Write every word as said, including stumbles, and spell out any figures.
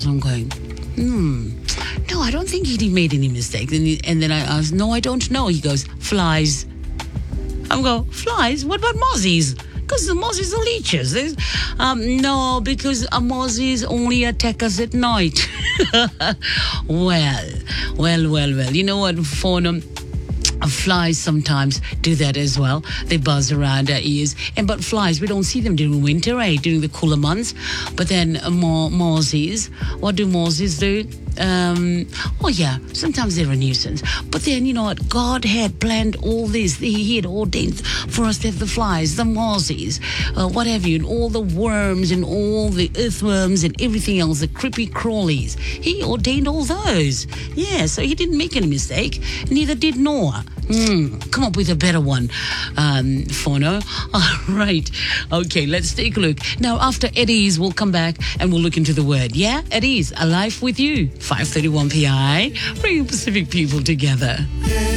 I'm going, hmm, no, I don't think he made any mistake. And, he, and then I asked, no, I don't know. He goes, flies. I'm going, flies? What about mozzies? Because the mozzies are leeches. There's, um, no, because uh, mozzies only attack us at night. well, well, well, well. You know what, Fauna? Flies sometimes do that as well. They buzz around our ears. And but flies, we don't see them during winter, eh? During the cooler months. But then uh, mo- mozzies, what do mozzies do? Um, oh yeah, sometimes they're a nuisance. But then, you know what? God had planned all this. He had ordained for us to have the flies, the mozzies, uh, what have you, and all the worms and all the earthworms and everything else, the creepy crawlies. He ordained all those. Yeah, so he didn't make any mistake. Neither did Noah. Mm, come up with a better one, um, Fono. All right. Okay, let's take a look. Now, after Eddie's, we'll come back and we'll look into the word. Yeah, Eddie's, A Life With You. five thirty-one P I, bringing Pacific people together.